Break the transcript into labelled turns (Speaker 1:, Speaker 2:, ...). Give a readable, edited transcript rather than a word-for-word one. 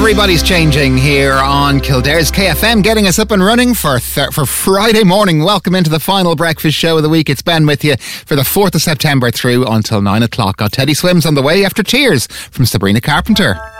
Speaker 1: Everybody's changing here on Kildare's KFM, getting us up and running for Friday morning. Welcome into the final breakfast show of the week. It's Ben with you for the 4th of September through until 9 o'clock. Got Teddy Swims on the way after Cheers from Sabrina Carpenter.